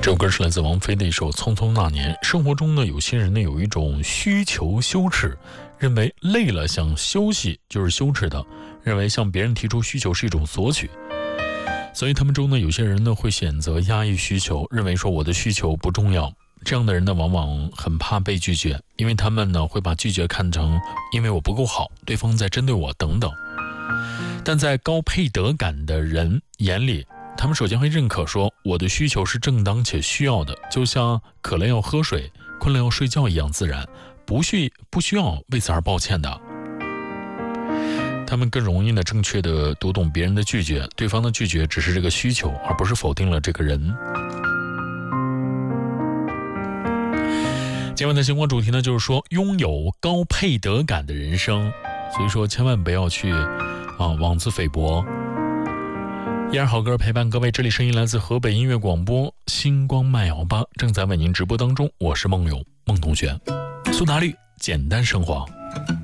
这首歌是来自王菲的一首《匆匆那年》。生活中呢，有些人呢有一种需求羞耻，认为累了想休息就是羞耻的，认为向别人提出需求是一种索取。所以他们中呢，有些人呢会选择压抑需求，认为说我的需求不重要。这样的人呢，往往很怕被拒绝，因为他们呢会把拒绝看成因为我不够好，对方在针对我等等。但在高配得感的人眼里，他们首先会认可说我的需求是正当且需要的，就像渴了要喝水，困了要睡觉一样自然，不需要为此而抱歉的。他们更容易呢正确的读懂别人的拒绝，对方的拒绝只是这个需求，而不是否定了这个人。今晚的星光主题呢，就是说拥有高配得感的人生，所以说千万不要去妄自菲薄。依然好歌陪伴各位，这里声音来自河北音乐广播星光慢摇吧，正在为您直播当中，我是梦勇梦同学。苏打绿简单生活。